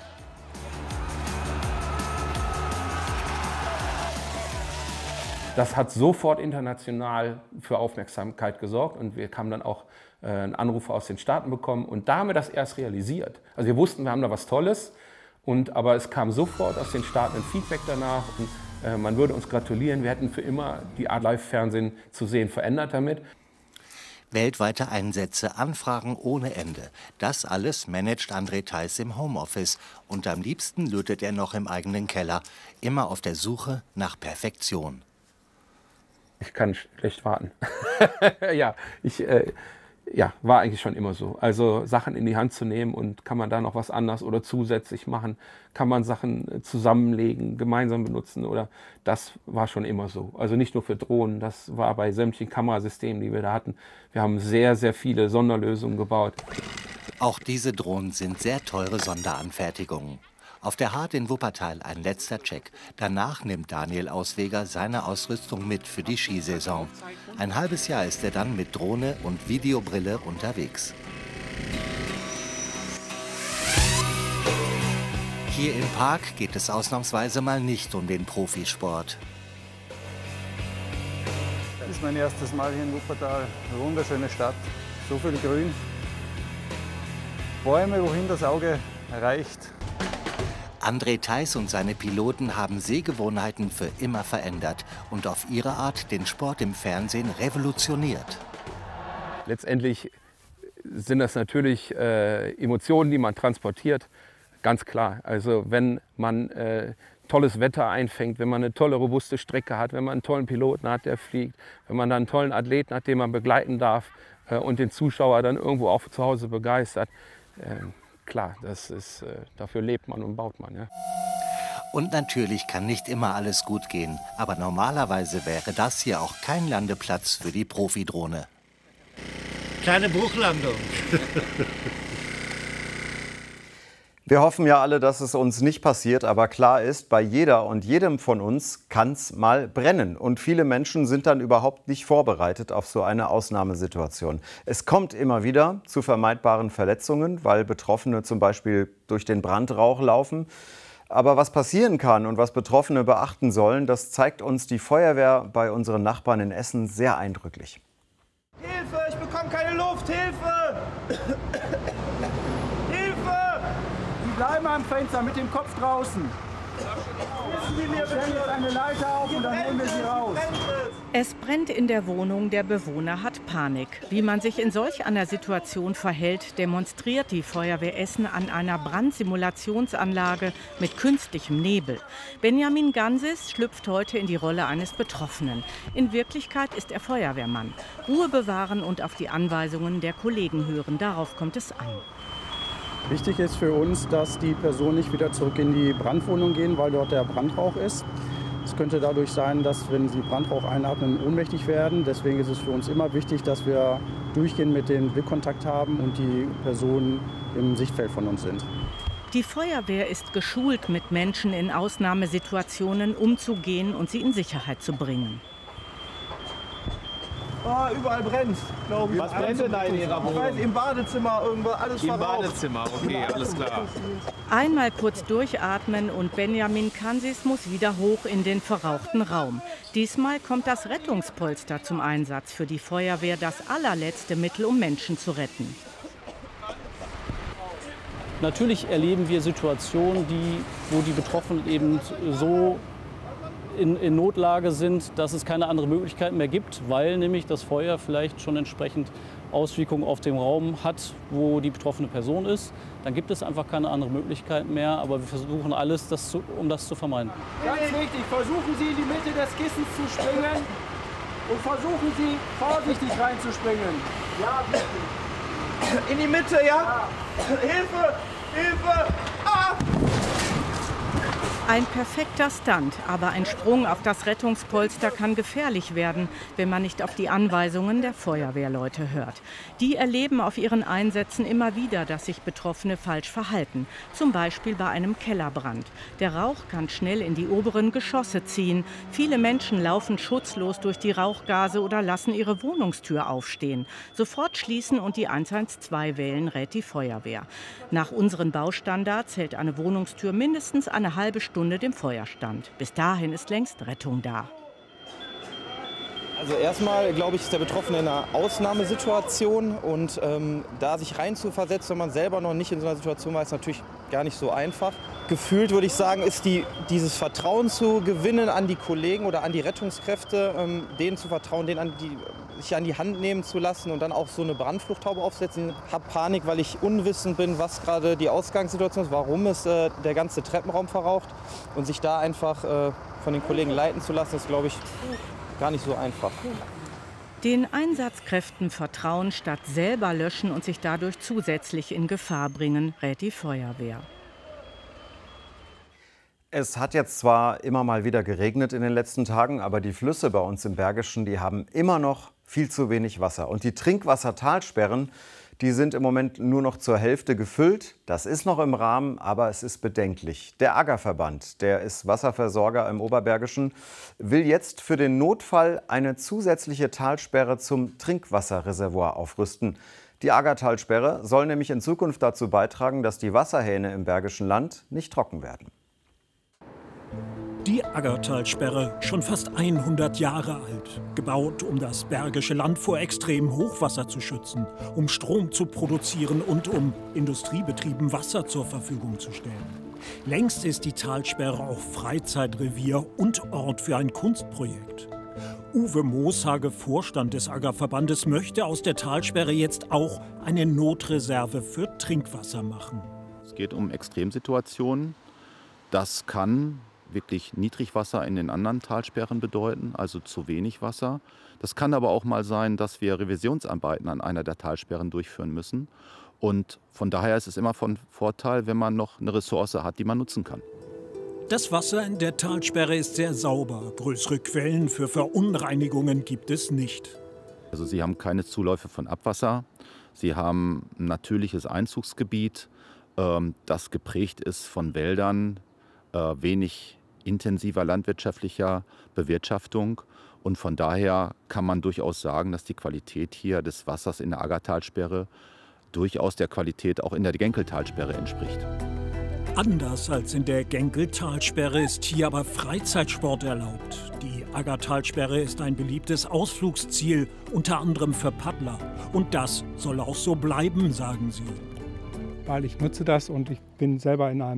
Das hat sofort international für Aufmerksamkeit gesorgt und wir haben dann auch einen Anruf aus den Staaten bekommen und da haben wir das erst realisiert. Also wir wussten, wir haben da was Tolles, aber es kam sofort aus den Staaten ein Feedback danach und man würde uns gratulieren, wir hätten für immer die Art Live-Fernsehen zu sehen verändert damit. Weltweite Einsätze, Anfragen ohne Ende. Das alles managt André Theis im Homeoffice. Und am liebsten lötet er noch im eigenen Keller. Immer auf der Suche nach Perfektion. Ich kann schlecht warten. Ja, war eigentlich schon immer so. Also Sachen in die Hand zu nehmen und kann man da noch was anders oder zusätzlich machen, kann man Sachen zusammenlegen, gemeinsam benutzen oder das war schon immer so. Also nicht nur für Drohnen, das war bei sämtlichen Kamerasystemen, die wir da hatten. Wir haben sehr, sehr viele Sonderlösungen gebaut. Auch diese Drohnen sind sehr teure Sonderanfertigungen. Auf der Hart in Wuppertal ein letzter Check. Danach nimmt Daniel Ausweger seine Ausrüstung mit für die Skisaison. Ein halbes Jahr ist er dann mit Drohne und Videobrille unterwegs. Hier im Park geht es ausnahmsweise mal nicht um den Profisport. Das ist mein erstes Mal hier in Wuppertal. Eine wunderschöne Stadt, so viel Grün. Bäume, wohin das Auge reicht. André Theis und seine Piloten haben Sehgewohnheiten für immer verändert und auf ihre Art den Sport im Fernsehen revolutioniert. Letztendlich sind das natürlich Emotionen, die man transportiert, ganz klar. Also wenn man tolles Wetter einfängt, wenn man eine tolle, robuste Strecke hat, wenn man einen tollen Piloten hat, der fliegt, wenn man dann einen tollen Athleten hat, den man begleiten darf und den Zuschauer dann irgendwo auch zu Hause begeistert. Klar, dafür lebt man und baut man. Ja. Und natürlich kann nicht immer alles gut gehen. Aber normalerweise wäre das hier auch kein Landeplatz für die Profidrohne. Kleine Bruchlandung. Wir hoffen ja alle, dass es uns nicht passiert, aber klar ist, bei jeder und jedem von uns kann es mal brennen. Und viele Menschen sind dann überhaupt nicht vorbereitet auf so eine Ausnahmesituation. Es kommt immer wieder zu vermeidbaren Verletzungen, weil Betroffene zum Beispiel durch den Brandrauch laufen. Aber was passieren kann und was Betroffene beachten sollen, das zeigt uns die Feuerwehr bei unseren Nachbarn in Essen sehr eindrücklich. Hilfe, ich bekomme keine Luft, Hilfe! Hilfe! Die bleiben am Fenster mit dem Kopf draußen. Wir stellen jetzt eine Leiter auf und dann holen wir sie raus. Es brennt in der Wohnung, der Bewohner hat Panik. Wie man sich in solch einer Situation verhält, demonstriert die Feuerwehr Essen an einer Brandsimulationsanlage mit künstlichem Nebel. Benjamin Gansis schlüpft heute in die Rolle eines Betroffenen. In Wirklichkeit ist er Feuerwehrmann. Ruhe bewahren und auf die Anweisungen der Kollegen hören, darauf kommt es an. Wichtig ist für uns, dass die Personen nicht wieder zurück in die Brandwohnung gehen, weil dort der Brandrauch ist. Es könnte dadurch sein, dass, wenn sie Brandrauch einatmen, ohnmächtig werden. Deswegen ist es für uns immer wichtig, dass wir durchgehend mit denen Blickkontakt haben und die Personen im Sichtfeld von uns sind. Die Feuerwehr ist geschult, mit Menschen in Ausnahmesituationen umzugehen und sie in Sicherheit zu bringen. Oh, überall brennt, glaube ich. Was brennt denn da in Ihrer Wohnung? Ich weiß, im Badezimmer irgendwo, alles Im verraucht. Badezimmer, okay, alles klar. Einmal kurz durchatmen und Benjamin Gansis muss wieder hoch in den verrauchten Raum. Diesmal kommt das Rettungspolster zum Einsatz, für die Feuerwehr das allerletzte Mittel, um Menschen zu retten. Natürlich erleben wir Situationen, wo die Betroffenen eben so in Notlage sind, dass es keine andere Möglichkeit mehr gibt, weil nämlich das Feuer vielleicht schon entsprechend Auswirkungen auf den Raum hat, wo die betroffene Person ist. Dann gibt es einfach keine andere Möglichkeit mehr, aber wir versuchen alles, um das zu vermeiden. Ganz wichtig, versuchen Sie in die Mitte des Kissens zu springen und versuchen Sie vorsichtig reinzuspringen. Ja, bitte. In die Mitte, ja? Hilfe! Hilfe! Ah! Ein perfekter Stunt, aber ein Sprung auf das Rettungspolster kann gefährlich werden, wenn man nicht auf die Anweisungen der Feuerwehrleute hört. Die erleben auf ihren Einsätzen immer wieder, dass sich Betroffene falsch verhalten. Zum Beispiel bei einem Kellerbrand. Der Rauch kann schnell in die oberen Geschosse ziehen. Viele Menschen laufen schutzlos durch die Rauchgase oder lassen ihre Wohnungstür aufstehen. Sofort schließen und die 112 wählen, rät die Feuerwehr. Nach unseren Baustandards hält eine Wohnungstür mindestens eine halbe Stunde dem Feuerstand. Bis dahin ist längst Rettung da. Also erstmal, glaube ich, ist der Betroffene in einer Ausnahmesituation und da sich rein zu versetzen, wenn man selber noch nicht in so einer Situation war, ist natürlich gar nicht so einfach. Gefühlt würde ich sagen, ist dieses Vertrauen zu gewinnen an die Kollegen oder an die Rettungskräfte, denen zu vertrauen, sich an die Hand nehmen zu lassen und dann auch so eine Brandfluchthaube aufsetzen. Ich habe Panik, weil ich unwissend bin, was gerade die Ausgangssituation ist, warum ist der ganze Treppenraum verraucht. Und sich da einfach von den Kollegen leiten zu lassen, ist, glaube ich, gar nicht so einfach. Den Einsatzkräften vertrauen statt selber löschen und sich dadurch zusätzlich in Gefahr bringen, rät die Feuerwehr. Es hat jetzt zwar immer mal wieder geregnet in den letzten Tagen, aber die Flüsse bei uns im Bergischen, die haben immer noch viel zu wenig Wasser. Und die Trinkwassertalsperren, die sind im Moment nur noch zur Hälfte gefüllt. Das ist noch im Rahmen, aber es ist bedenklich. Der Aggerverband, der ist Wasserversorger im Oberbergischen, will jetzt für den Notfall eine zusätzliche Talsperre zum Trinkwasserreservoir aufrüsten. Die Aggertalsperre soll nämlich in Zukunft dazu beitragen, dass die Wasserhähne im Bergischen Land nicht trocken werden. Die Aggertalsperre, schon fast 100 Jahre alt, gebaut, um das Bergische Land vor extremem Hochwasser zu schützen, um Strom zu produzieren und um Industriebetrieben Wasser zur Verfügung zu stellen. Längst ist die Talsperre auch Freizeitrevier und Ort für ein Kunstprojekt. Uwe Mooshage, Vorstand des Aggerverbandes, möchte aus der Talsperre jetzt auch eine Notreserve für Trinkwasser machen. Es geht um Extremsituationen. Das kann wirklich Niedrigwasser in den anderen Talsperren bedeuten, also zu wenig Wasser. Das kann aber auch mal sein, dass wir Revisionsarbeiten an einer der Talsperren durchführen müssen. Und von daher ist es immer von Vorteil, wenn man noch eine Ressource hat, die man nutzen kann. Das Wasser in der Talsperre ist sehr sauber. Größere Quellen für Verunreinigungen gibt es nicht. Also Sie haben keine Zuläufe von Abwasser. Sie haben ein natürliches Einzugsgebiet, das geprägt ist von Wäldern, wenig intensiver landwirtschaftlicher Bewirtschaftung. Und von daher kann man durchaus sagen, dass die Qualität hier des Wassers in der Aggertalsperre durchaus der Qualität auch in der Genkeltalsperre entspricht. Anders als in der Genkeltalsperre ist hier aber Freizeitsport erlaubt. Die Aggertalsperre ist ein beliebtes Ausflugsziel, unter anderem für Paddler. Und das soll auch so bleiben, sagen sie. Weil ich nutze das und ich bin selber in einem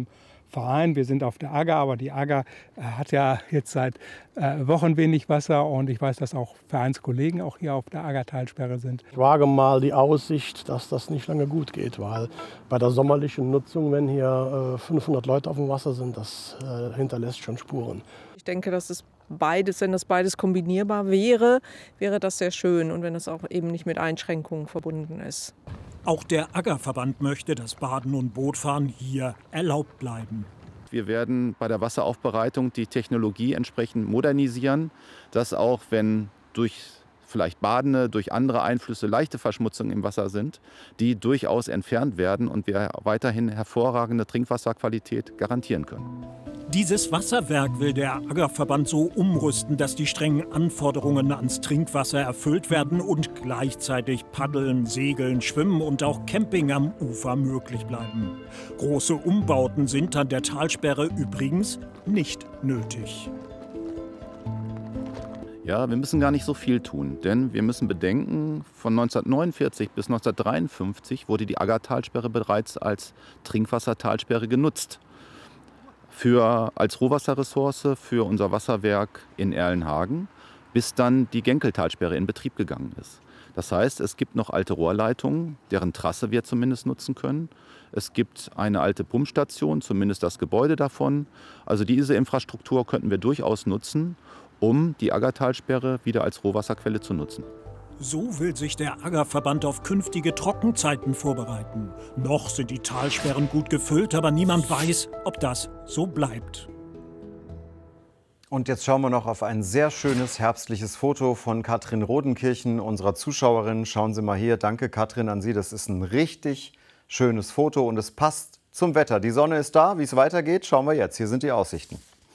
Verein, wir sind auf der Agger, aber die Agger hat ja jetzt seit Wochen wenig Wasser und ich weiß, dass auch Vereinskollegen auch hier auf der Aggertalsperre sind. Ich wage mal die Aussicht, dass das nicht lange gut geht, weil bei der sommerlichen Nutzung, wenn hier 500 Leute auf dem Wasser sind, das hinterlässt schon Spuren. Ich denke, dass es beides, wenn das beides kombinierbar wäre, wäre das sehr schön und wenn es auch eben nicht mit Einschränkungen verbunden ist. Auch der Aggerverband möchte, dass Baden und Bootfahren hier erlaubt bleiben. Wir werden bei der Wasseraufbereitung die Technologie entsprechend modernisieren, dass auch wenn durch vielleicht Badende, durch andere Einflüsse leichte Verschmutzungen im Wasser sind, die durchaus entfernt werden und wir weiterhin hervorragende Trinkwasserqualität garantieren können. Dieses Wasserwerk will der Aggerverband so umrüsten, dass die strengen Anforderungen ans Trinkwasser erfüllt werden und gleichzeitig Paddeln, Segeln, Schwimmen und auch Camping am Ufer möglich bleiben. Große Umbauten sind an der Talsperre übrigens nicht nötig. Ja, wir müssen gar nicht so viel tun, denn wir müssen bedenken, von 1949 bis 1953 wurde die Aggertalsperre bereits als Trinkwassertalsperre genutzt. Als Rohwasserressource für unser Wasserwerk in Erlenhagen, bis dann die Genkeltalsperre in Betrieb gegangen ist. Das heißt, es gibt noch alte Rohrleitungen, deren Trasse wir zumindest nutzen können. Es gibt eine alte Pumpstation, zumindest das Gebäude davon. Also diese Infrastruktur könnten wir durchaus nutzen, um die Aggertalsperre wieder als Rohwasserquelle zu nutzen. So will sich der Aggerverband auf künftige Trockenzeiten vorbereiten. Noch sind die Talsperren gut gefüllt, aber niemand weiß, ob das so bleibt. Und jetzt schauen wir noch auf ein sehr schönes herbstliches Foto von Katrin Rodenkirchen, unserer Zuschauerin. Schauen Sie mal hier. Danke, Katrin, an Sie. Das ist ein richtig schönes Foto und es passt zum Wetter. Die Sonne ist da. Wie es weitergeht, schauen wir jetzt. Hier sind die Aussichten.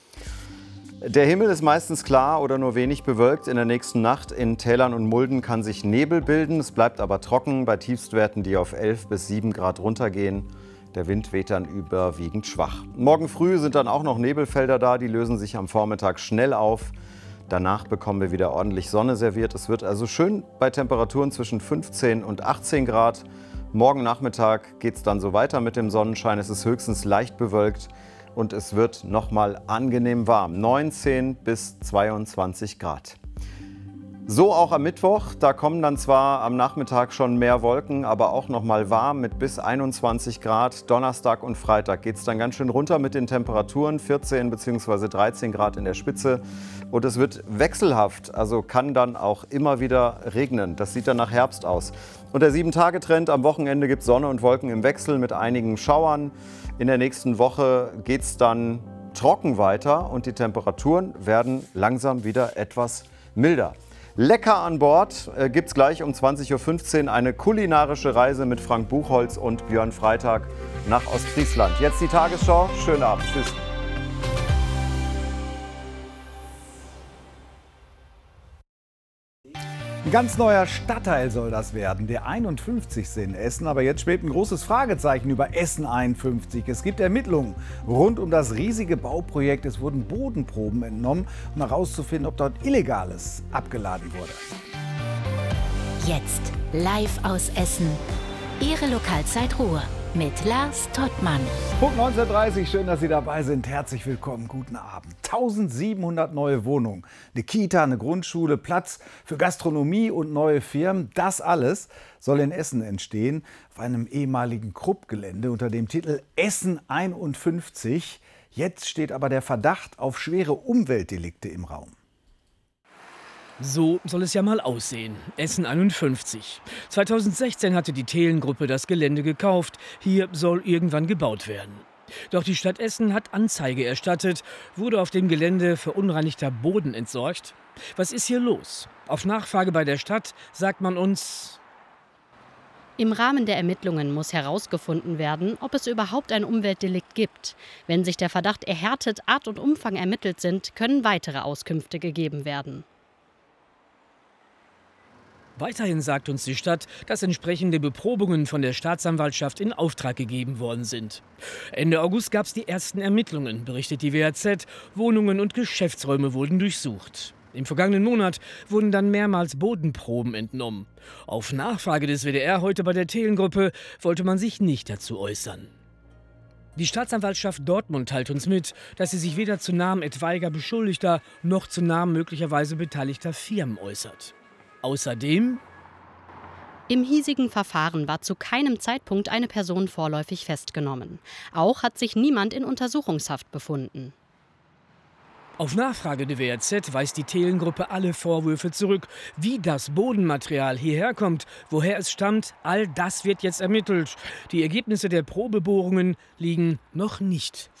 Der Himmel ist meistens klar oder nur wenig bewölkt. In der nächsten Nacht in Tälern und Mulden kann sich Nebel bilden. Es bleibt aber trocken bei Tiefstwerten, die auf 11 bis 7 Grad runtergehen. Der Wind weht dann überwiegend schwach. Morgen früh sind dann auch noch Nebelfelder da. Die lösen sich am Vormittag schnell auf. Danach bekommen wir wieder ordentlich Sonne serviert. Es wird also schön bei Temperaturen zwischen 15 und 18 Grad. Morgen Nachmittag geht es dann so weiter mit dem Sonnenschein. Es ist höchstens leicht bewölkt. Und es wird noch mal angenehm warm, 19 bis 22 Grad. So auch am Mittwoch, da kommen dann zwar am Nachmittag schon mehr Wolken, aber auch noch mal warm mit bis 21 Grad. Donnerstag und Freitag geht es dann ganz schön runter mit den Temperaturen, 14 bzw. 13 Grad in der Spitze. Und es wird wechselhaft, also kann dann auch immer wieder regnen. Das sieht dann nach Herbst aus. Und der 7-Tage-Trend, am Wochenende gibt es Sonne und Wolken im Wechsel mit einigen Schauern. In der nächsten Woche geht es dann trocken weiter und die Temperaturen werden langsam wieder etwas milder. Lecker an Bord gibt es gleich um 20:15 Uhr eine kulinarische Reise mit Frank Buchholz und Björn Freitag nach Ostfriesland. Jetzt die Tagesschau. Schönen Abend. Tschüss. Ein ganz neuer Stadtteil soll das werden, der 51. in Essen. Aber jetzt schwebt ein großes Fragezeichen über Essen 51. Es gibt Ermittlungen rund um das riesige Bauprojekt. Es wurden Bodenproben entnommen, um herauszufinden, ob dort Illegales abgeladen wurde. Jetzt live aus Essen. Ihre Lokalzeit Ruhr mit Lars Tottmann. Punkt 19:30 Uhr, schön, dass Sie dabei sind. Herzlich willkommen, guten Abend. 1700 neue Wohnungen, eine Kita, eine Grundschule, Platz für Gastronomie und neue Firmen. Das alles soll in Essen entstehen, auf einem ehemaligen Krupp-Gelände unter dem Titel Essen 51. Jetzt steht aber der Verdacht auf schwere Umweltdelikte im Raum. So soll es ja mal aussehen. Essen 51. 2016 hatte die Thelen-Gruppe das Gelände gekauft. Hier soll irgendwann gebaut werden. Doch die Stadt Essen hat Anzeige erstattet, wurde auf dem Gelände verunreinigter Boden entsorgt. Was ist hier los? Auf Nachfrage bei der Stadt sagt man uns: Im Rahmen der Ermittlungen muss herausgefunden werden, ob es überhaupt ein Umweltdelikt gibt. Wenn sich der Verdacht erhärtet, Art und Umfang ermittelt sind, können weitere Auskünfte gegeben werden. Weiterhin sagt uns die Stadt, dass entsprechende Beprobungen von der Staatsanwaltschaft in Auftrag gegeben worden sind. Ende August gab es die ersten Ermittlungen, berichtet die WAZ. Wohnungen und Geschäftsräume wurden durchsucht. Im vergangenen Monat wurden dann mehrmals Bodenproben entnommen. Auf Nachfrage des WDR heute bei der Thelen-Gruppe wollte man sich nicht dazu äußern. Die Staatsanwaltschaft Dortmund teilt uns mit, dass sie sich weder zu Namen etwaiger Beschuldigter noch zu Namen möglicherweise beteiligter Firmen äußert. Außerdem: Im hiesigen Verfahren war zu keinem Zeitpunkt eine Person vorläufig festgenommen. Auch hat sich niemand in Untersuchungshaft befunden. Auf Nachfrage der WRZ weist die Thelen-Gruppe alle Vorwürfe zurück. Wie das Bodenmaterial hierher kommt, woher es stammt, all das wird jetzt ermittelt. Die Ergebnisse der Probebohrungen liegen noch nicht